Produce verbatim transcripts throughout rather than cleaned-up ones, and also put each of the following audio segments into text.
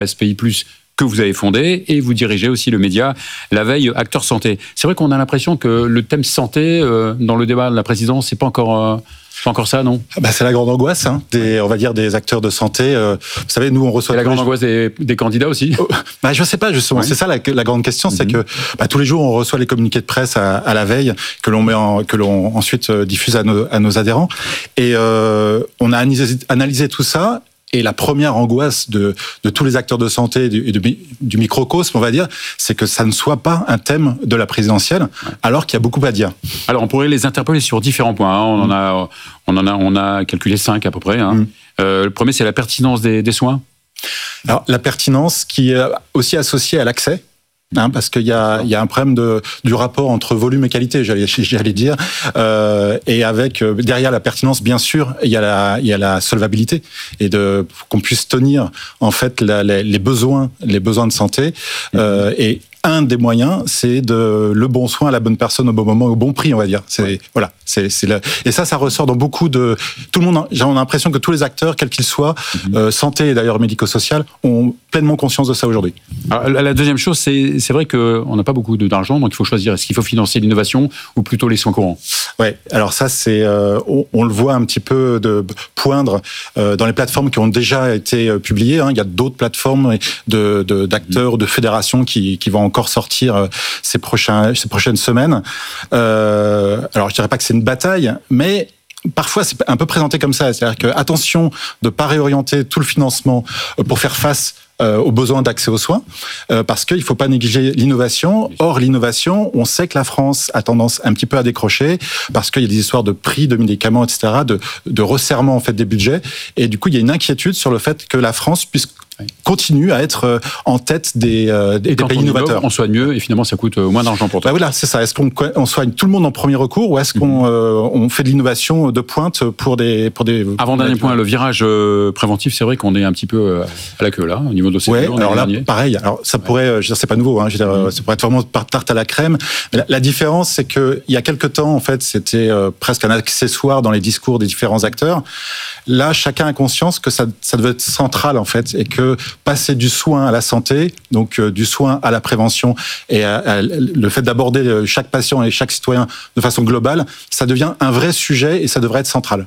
S P I plus, que vous avez fondé, et vous dirigez aussi le média La Veille Acteurs Santé. C'est vrai qu'on a l'impression que le thème santé, euh, dans le débat de la présidence, c'est pas encore... Euh, C'est encore ça, non ? Bah, c'est la grande angoisse, hein, des, on va dire, des acteurs de santé. Euh, vous savez, nous, on reçoit... C'est la grande angoisse des, des candidats aussi ? Oh, bah, je sais pas, justement. Ouais. C'est ça la, la grande question, mm-hmm. c'est que bah, tous les jours, on reçoit les communiqués de presse à, à la veille, que l'on met en, que l'on ensuite diffuse à nos, à nos adhérents. Et euh, on a analysé, analysé tout ça. Et la première angoisse de, de tous les acteurs de santé et du, du, du microcosme, on va dire, c'est que ça ne soit pas un thème de la présidentielle, alors qu'il y a beaucoup à dire. Alors, on pourrait les interpeller sur différents points. Hein. On, mmh. en a, on, en a, on a calculé cinq à peu près. Hein. Mmh. Euh, le premier, c'est la pertinence des, des soins. Alors, la pertinence qui est aussi associée à l'accès. Hein, parce qu'il y a, il y a un problème de, du rapport entre volume et qualité, j'allais, j'allais dire, euh, et avec derrière la pertinence, bien sûr, il y a la, il y a la solvabilité et de qu'on puisse tenir en fait la, les, les besoins, les besoins de santé, euh, et un des moyens, c'est de le bon soin à la bonne personne au bon moment, au bon prix, on va dire. C'est ouais. voilà, c'est c'est la, et ça, ça ressort dans beaucoup de tout le monde. J'ai l'impression que tous les acteurs, quels qu'ils soient, mm-hmm. euh, santé et d'ailleurs médico-social, ont pleinement conscience de ça aujourd'hui. Alors, la deuxième chose, c'est c'est vrai que on n'a pas beaucoup d'argent, donc il faut choisir. Est-ce qu'il faut financer l'innovation ou plutôt les soins courants ? Ouais. Alors ça, c'est euh, on, on le voit un petit peu de poindre euh, dans les plateformes qui ont déjà été publiées. Hein. Il y a d'autres plateformes de, de d'acteurs, de fédérations qui qui vont encore sortir ces prochains ces prochaines semaines. Euh, alors je dirais pas que c'est une bataille, mais parfois c'est un peu présenté comme ça, c'est-à-dire que attention de pas réorienter tout le financement pour faire face aux besoins d'accès aux soins, parce qu'il ne faut pas négliger l'innovation. Or, l'innovation, on sait que la France a tendance un petit peu à décrocher, parce qu'il y a des histoires de prix de médicaments, et cetera, de, de resserrement en fait des budgets, et du coup, il y a une inquiétude sur le fait que la France puisse continue à être en tête des, euh, des pays on innovateurs. Innove, on soigne mieux et finalement ça coûte moins d'argent pour toi. Bah voilà, c'est ça. Est-ce qu'on on soigne tout le monde en premier recours ou est-ce qu'on euh, on fait de l'innovation de pointe pour des pour des Avant dernier point, le virage euh, préventif, c'est vrai qu'on est un petit peu à la queue là au niveau de ces. Ouais. Alors là, dernier. pareil. Alors ça ouais. pourrait, je veux dire, c'est pas nouveau. Hein, je veux dire, mmh. ça pourrait être vraiment par tarte à la crème. Mais la, la différence, c'est que il y a quelque temps, en fait, c'était euh, presque un accessoire dans les discours des différents acteurs. Là, chacun a conscience que ça, ça devait être central en fait, et que passer du soin à la santé, donc euh, du soin à la prévention, et à, à, le fait d'aborder chaque patient et chaque citoyen de façon globale, ça devient un vrai sujet et ça devrait être central.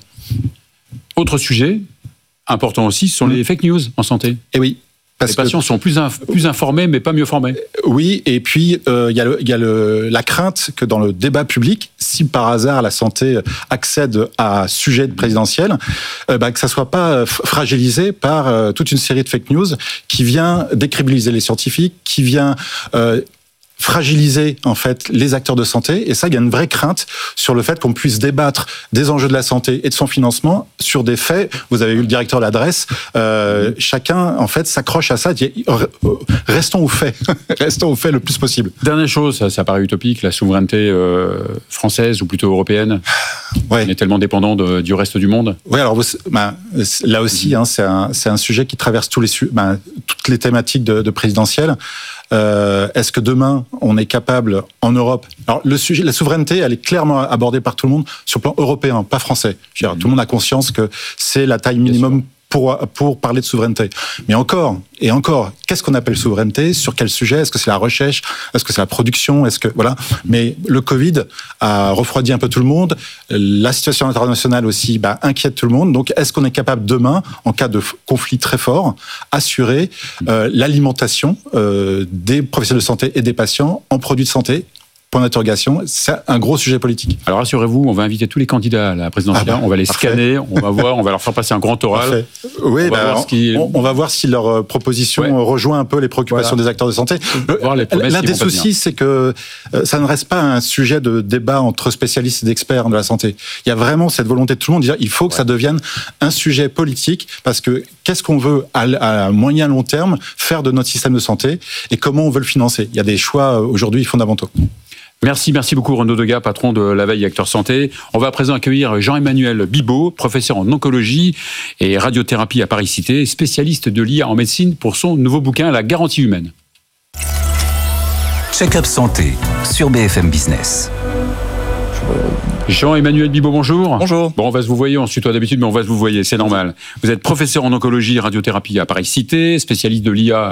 Autre sujet important aussi, ce sont mmh. les fake news en santé. Et oui. Parce les patients que, sont plus, inf- plus informés, mais pas mieux formés. Oui, et puis il euh, y a, le, y a le, la crainte que dans le débat public, si par hasard la santé accède à sujet présidentiel, euh, bah, que ça soit pas fragilisé par euh, toute une série de fake news qui vient décrédibiliser les scientifiques, qui vient euh, fragiliser en fait les acteurs de santé, et ça, il y a une vraie crainte sur le fait qu'on puisse débattre des enjeux de la santé et de son financement sur des faits. Vous avez eu le directeur de l'adresse, euh, chacun en fait s'accroche à ça, dit restons aux faits, restons aux faits le plus possible. Dernière chose, ça, ça paraît utopique, la souveraineté euh, française ou plutôt européenne. Ouais. On est tellement dépendant de, du reste du monde. Oui, alors bah, là aussi, hein, c'est un c'est un sujet qui traverse tous les bah, toutes les thématiques de, de présidentielle. Euh, est-ce que demain, on est capable, en Europe... Alors, le sujet, la souveraineté, elle est clairement abordée par tout le monde sur le plan européen, pas français. Je veux dire, mmh. Tout le monde a conscience que c'est la taille minimum pour, pour parler de souveraineté. Mais encore, et encore, qu'est-ce qu'on appelle souveraineté ? Sur quel sujet ? Est-ce que c'est la recherche ? Est-ce que c'est la production ? Est-ce que voilà. Mais le Covid a refroidi un peu tout le monde. La situation internationale aussi bah, inquiète tout le monde. Donc, est-ce qu'on est capable demain, en cas de conflit très fort, assurer euh, l'alimentation euh, des professionnels de santé et des patients en produits de santé ? Point d'interrogation, c'est un gros sujet politique. Alors rassurez-vous, on va inviter tous les candidats à la présidentielle, ah bah, on va les parfait. scanner, on va voir, on va leur faire passer un grand oral. Parfait. Oui, on, bah, va voir on, on, on va voir si leur proposition ouais. rejoint un peu les préoccupations voilà. des acteurs de santé. L'un des soucis, c'est que ça ne reste pas un sujet de débat entre spécialistes et d'experts de la santé. Il y a vraiment cette volonté de tout le monde de dire il faut que ouais. ça devienne un sujet politique, parce que qu'est-ce qu'on veut à, à moyen long terme faire de notre système de santé et comment on veut le financer. Il y a des choix aujourd'hui fondamentaux. Merci, merci beaucoup Renaud Degas, patron de La Veille Acteurs Santé. On va à présent accueillir Jean-Emmanuel Bibaud, professeur en oncologie et radiothérapie à Paris-Cité, spécialiste de l'I A en médecine pour son nouveau bouquin La garantie humaine. Check-up santé sur B F M Business. Jean-Emmanuel Bibaud, bonjour. Bonjour. Bon, on va se vous voyer, on se tutoie d'habitude, mais on va se vous voyer, c'est normal. Vous êtes professeur en oncologie et radiothérapie à Paris-Cité, spécialiste de l'I A